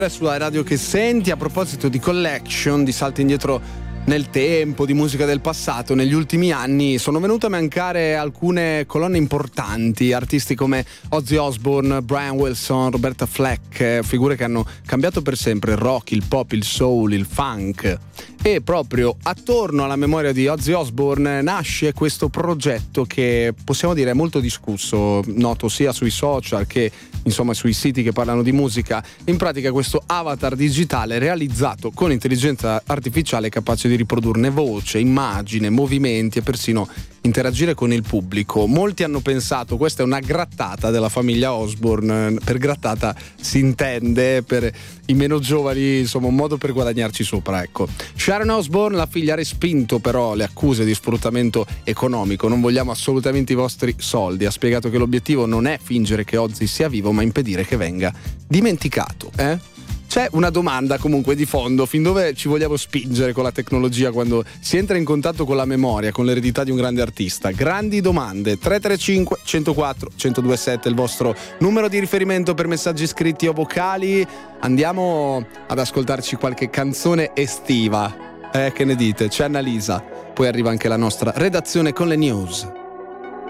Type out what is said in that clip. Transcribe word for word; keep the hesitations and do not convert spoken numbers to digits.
Sulla radio che senti. A proposito di collection, di salti indietro nel tempo, di musica del passato, negli ultimi anni sono venute a mancare alcune colonne importanti, artisti come Ozzy Osbourne, Brian Wilson, Roberta Fleck, figure che hanno cambiato per sempre il rock, il pop, il soul, il funk. E proprio attorno alla memoria di Ozzy Osbourne nasce questo progetto che possiamo dire è molto discusso, noto sia sui social che insomma sui siti che parlano di musica. In pratica questo avatar digitale realizzato con intelligenza artificiale capace di riprodurne voce, immagine, movimenti e persino interagire con il pubblico. Molti hanno pensato questa è una grattata della famiglia Osbourne, per grattata si intende per i meno giovani, insomma un modo per guadagnarci sopra, ecco. Sharon Osbourne, la figlia, ha respinto però le accuse di sfruttamento economico. Non vogliamo assolutamente i vostri soldi. Ha spiegato che l'obiettivo non è fingere che Ozzy sia vivo, ma impedire che venga dimenticato, eh? C'è una domanda comunque di fondo: fin dove ci vogliamo spingere con la tecnologia quando si entra in contatto con la memoria, con l'eredità di un grande artista? Grandi domande. Tre tre cinque uno zero quattro uno zero due sette il vostro numero di riferimento per messaggi scritti o vocali. Andiamo ad ascoltarci qualche canzone estiva. Eh, che ne dite? C'è Annalisa. Poi arriva anche la nostra redazione con le news.